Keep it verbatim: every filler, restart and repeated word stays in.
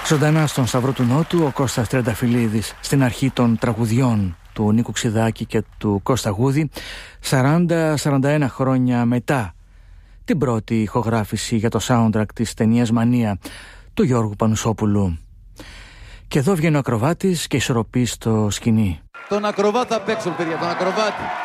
Ζωντανά στον Σταυρό του Νότου, ο Κώστας Τριανταφυλλίδης στην αρχή των τραγουδιών του Νίκου Ξηδάκη και του Κώστα Γούδη, σαράντα με σαράντα ένα χρόνια μετά την πρώτη ηχογράφηση για το soundtrack της ταινίας Μανία του Γιώργου Πανουσόπουλου. Και εδώ βγαίνει ο ακροβάτης και ισορροπεί στο σκηνή. Τον ακροβάτα απ' έξω, παιδιά, τον ακροβάτη.